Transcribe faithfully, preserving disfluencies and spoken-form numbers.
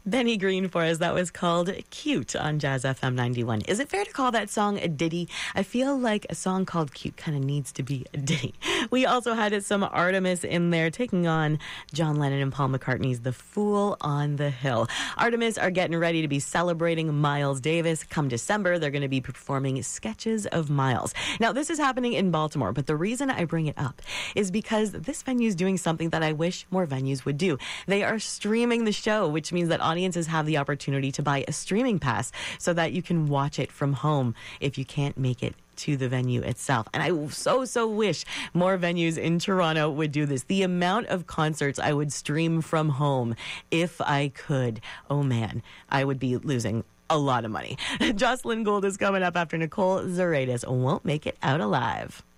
Benny Green for us. That was called Cute on Jazz F M ninety-one. Is it fair to call that song a ditty? I feel like a song called Cute kind of needs to be a ditty. We also had some Artemis in there taking on John Lennon and Paul McCartney's The Fool on the Hill. Artemis are getting ready to be celebrating Miles Davis. Come December, they're going to be performing Sketches of Miles. Now, this is happening in Baltimore, but the reason I bring it up is because this venue is doing something that I wish more venues would do. They are streaming the show, which means that audiences have the opportunity to buy a streaming pass so that you can watch it from home if you can't make it to the venue itself. And I so, so wish more venues in Toronto would do this. The amount of concerts I would stream from home if I could, oh man, I would be losing a lot of money. Jocelyn Gould is coming up after Nicole Zaredes won't make it out alive.